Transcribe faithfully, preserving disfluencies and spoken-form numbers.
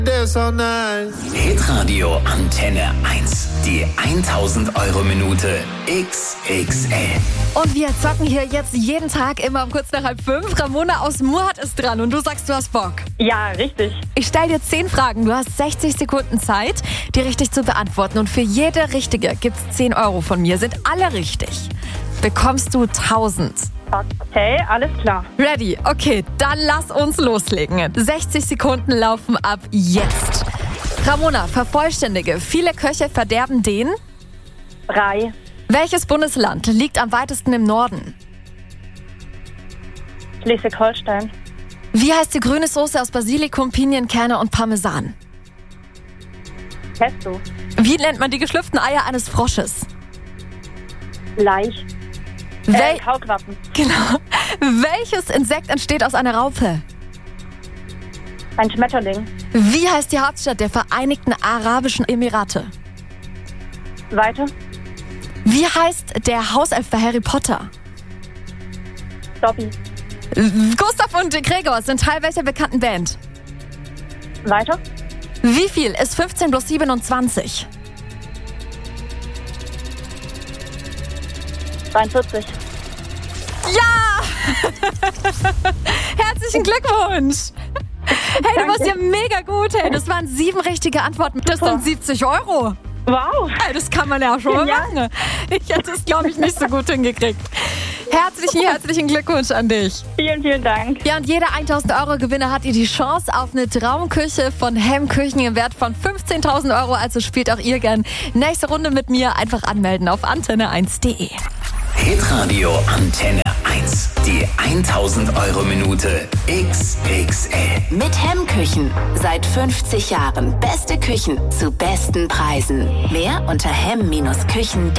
Hitradio Antenne eins. Die tausend Euro Minute X X L. Und wir zocken hier jetzt jeden Tag immer um kurz nach halb fünf. Ramona aus Murhat ist dran und du sagst, du hast Bock. Ja, richtig. Ich stelle dir zehn Fragen. Du hast sechzig Sekunden Zeit, die richtig zu beantworten. Und für jede richtige gibt's zehn Euro von mir. Sind alle richtig, bekommst du tausend. Okay, alles klar. Ready? Okay, dann lass uns loslegen. sechzig Sekunden laufen ab jetzt. Ramona, vervollständige. Viele Köche verderben den... Brei. Welches Bundesland liegt am weitesten im Norden? Schleswig-Holstein. Wie heißt die grüne Soße aus Basilikum, Pinienkerne und Parmesan? Pesto. Wie nennt man die geschlüpften Eier eines Frosches? Laich. Wel Äh, Kaulquappen. genau. Welches Insekt entsteht aus einer Raupe? Ein Schmetterling. Wie heißt die Hauptstadt der Vereinigten Arabischen Emirate? Weiter. Wie heißt der Hauself bei Harry Potter? Dobby. Gustav und Gregor sind Teil welcher bekannten Band? Weiter. Wie viel ist fünfzehn plus siebenundzwanzig? zweiundvierzig. Ja! Herzlichen Glückwunsch! Hey, du warst ja mega gut, hey. Das waren sieben richtige Antworten. Das sind siebzig Euro. Wow. Hey, das kann man ja schon mal machen. Ich hätte es, glaube ich, nicht so gut hingekriegt. Herzlichen, herzlichen Glückwunsch an dich. Vielen, vielen Dank. Ja, und jeder tausend Euro Gewinner hat ihr die Chance auf eine Traumküche von Hem Küchen im Wert von fünfzehntausend Euro. Also spielt auch ihr gern nächste Runde mit mir. Einfach anmelden auf antenne eins punkt de. Hitradio Antenne eins. Die tausend Euro Minute X X L. Mit Hem Küchen. Seit fünfzig Jahren. Beste Küchen zu besten Preisen. Mehr unter hem Küchen punkt de.